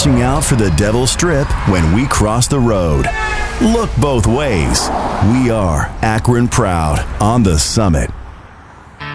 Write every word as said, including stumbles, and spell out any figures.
watching out for the Devil's Strip when we cross the road. Look both ways. We are Akron Proud on the Summit.